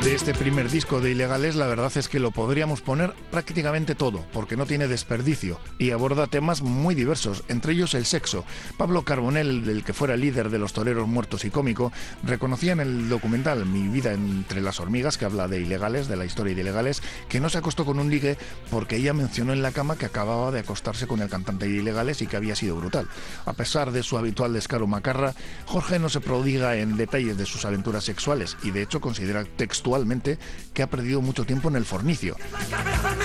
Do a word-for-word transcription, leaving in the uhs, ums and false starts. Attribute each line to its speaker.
Speaker 1: De este primer disco de Ilegales, la verdad es que lo podríamos poner prácticamente todo, porque no tiene desperdicio y aborda temas muy diversos, entre ellos el sexo. Pablo Carbonell, del que fuera líder de Los Toreros Muertos y cómico, reconocía en el documental Mi vida entre las hormigas, que habla de Ilegales, de la historia de Ilegales, que no se acostó con un ligue porque ella mencionó en la cama que acababa de acostarse con el cantante de Ilegales y que había sido brutal. A pesar de su habitual descaro macarra, Jorge no se prodiga en detalles de sus aventuras sexuales y de hecho considera textualmente que ha perdido mucho tiempo en el fornicio.